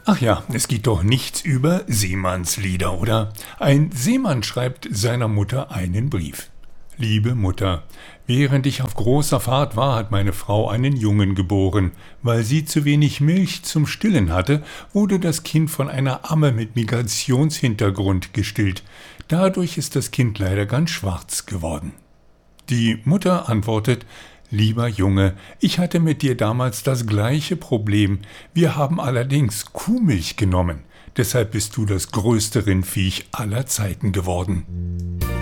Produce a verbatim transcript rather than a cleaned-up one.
Ach ja, es geht doch nichts über Seemannslieder, oder? Ein Seemann schreibt seiner Mutter einen Brief. Liebe Mutter, während ich auf großer Fahrt war, hat meine Frau einen Jungen geboren. Weil sie zu wenig Milch zum Stillen hatte, wurde das Kind von einer Amme mit Migrationshintergrund gestillt. Dadurch ist das Kind leider ganz schwarz geworden. Die Mutter antwortet: Lieber Junge, ich hatte mit dir damals das gleiche Problem. Wir haben allerdings Kuhmilch genommen. Deshalb bist du das größte Rindviech aller Zeiten geworden.